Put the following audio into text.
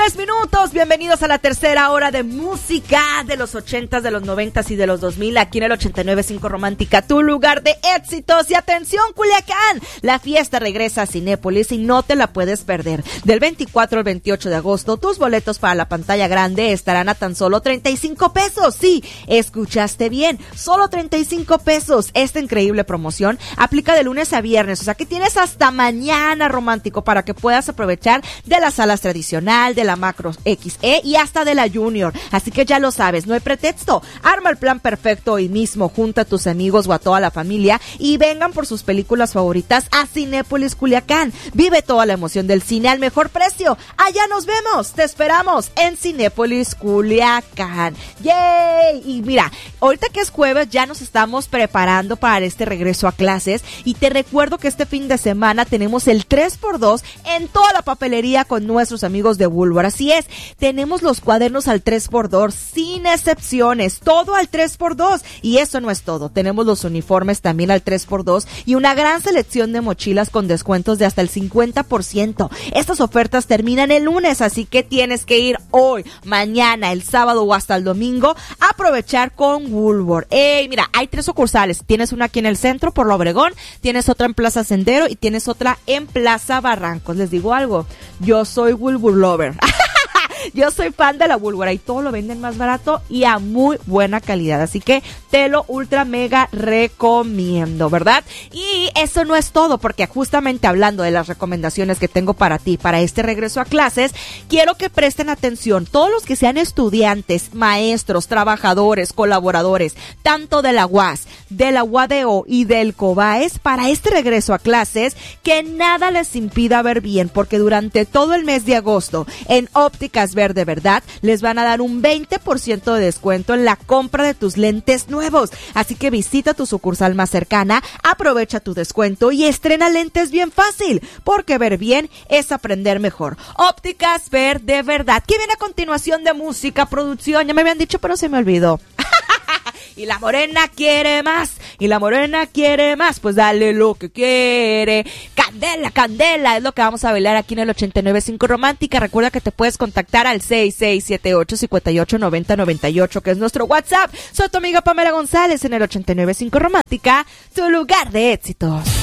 minutos, bienvenidos a la tercera hora de música de los 80s, de los 90s y de los 2000 aquí en el 89.5 Romántica, tu lugar de éxitos. Y atención, Culiacán, la fiesta regresa a Cinépolis y no te la puedes perder. Del 24 al 28 de agosto, tus boletos para la pantalla grande estarán a tan solo 35 pesos. Sí, escuchaste bien, solo 35 pesos. Esta increíble promoción aplica de lunes a viernes, o sea que tienes hasta mañana, romántico, para que puedas aprovechar de las salas tradicional, de la Macro XE y hasta de la Junior. Así que ya lo sabes, no hay pretexto. Arma el plan perfecto hoy mismo, junta a tus amigos o a toda la familia y vengan por sus películas favoritas a Cinépolis Culiacán. Vive toda la emoción del cine al mejor precio. Allá nos vemos, te esperamos en Cinépolis Culiacán. ¡Yay! Y mira, ahorita que es jueves ya nos estamos preparando para este regreso a clases y te recuerdo que este fin de semana tenemos el 3x2 en toda la papelería con nuestros amigos de Woolworth. Así es, tenemos los cuadernos al 3x2 sin excepciones, todo al 3x2. Y eso no es todo, tenemos los uniformes también al 3x2 y una gran selección de mochilas con descuentos de hasta el 50%. Estas ofertas terminan el lunes, así que tienes que ir hoy, mañana, el sábado o hasta el domingo a aprovechar con Woolworth. Mira, hay 3 sucursales, tienes una aquí en el centro por La Obregón, tienes otra en Plaza Sendero y tienes otra en Plaza Barrancos. Les digo algo, yo soy Woolworth lover. Yo soy fan de la Woolworth, ahí todo lo venden más barato y a muy buena calidad, así que te lo ultra mega recomiendo, ¿verdad? Y eso no es todo, porque justamente hablando de las recomendaciones que tengo para ti, para este regreso a clases, quiero que presten atención, todos los que sean estudiantes, maestros, trabajadores, colaboradores, tanto de la UAS, de la UADO y del COBAES, para este regreso a clases, que nada les impida ver bien, porque durante todo el mes de agosto, en Ópticas Verde Verdad, les van a dar un 20% de descuento en la compra de tus lentes nuevos. Así que visita tu sucursal más cercana, aprovecha tu descuento y estrena lentes bien fácil, porque ver bien es aprender mejor. Ópticas Verde Verdad. ¿Qué viene a continuación de música, producción? Ya me habían dicho, pero se me olvidó. Y la morena quiere más, y la morena quiere más, pues dale lo que quiere. Candela, candela, es lo que vamos a bailar aquí en el 89.5 Romántica. Recuerda que te puedes contactar al 6678-589098, que es nuestro WhatsApp. Soy tu amiga Pamela González en el 89.5 Romántica, tu lugar de éxitos.